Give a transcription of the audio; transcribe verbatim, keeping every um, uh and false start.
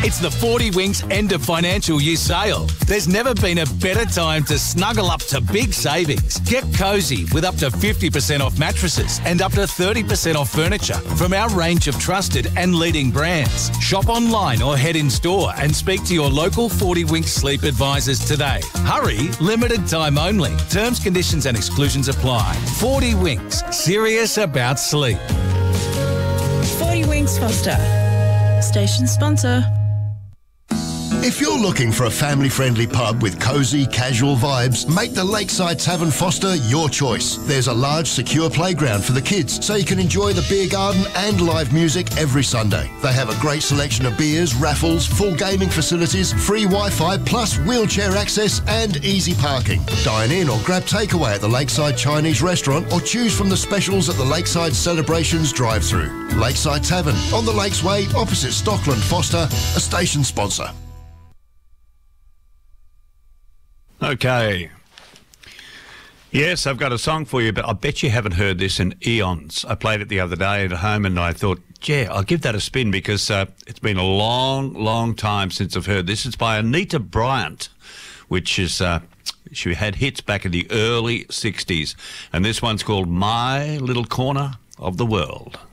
It's the forty Winks end of financial year sale. There's never been a better time to snuggle up to big savings. Get cosy with up to fifty percent off mattresses and up to thirty percent off furniture from our range of trusted and leading brands. Shop online or head in store and speak to your local forty Winks sleep advisors today. Hurry, limited time only. Terms, conditions and exclusions apply. forty Winks, serious about sleep. forty Winks Foster, station sponsor. If you're looking for a family-friendly pub with cosy, casual vibes, make the Lakeside Tavern Foster your choice. There's a large, secure playground for the kids, so you can enjoy the beer garden and live music every Sunday. They have a great selection of beers, raffles, full gaming facilities, free Wi-Fi, plus wheelchair access and easy parking. Dine in or grab takeaway at the Lakeside Chinese restaurant or choose from the specials at the Lakeside Celebrations drive-thru. Lakeside Tavern, on the Lakes Way, opposite Stockland Foster, a station sponsor. Okay. Yes, I've got a song for you, but I bet you haven't heard this in eons. I played it the other day at home and I thought, yeah, I'll give that a spin because uh, it's been a long, long time since I've heard this. It's by Anita Bryant, which is, uh, she had hits back in the early sixties. And this one's called My Little Corner of the World.